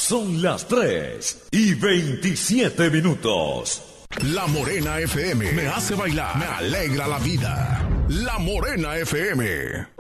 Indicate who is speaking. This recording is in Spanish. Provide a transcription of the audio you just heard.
Speaker 1: Son las 3:27.
Speaker 2: La Morena FM me hace bailar, me alegra la vida. La Morena FM.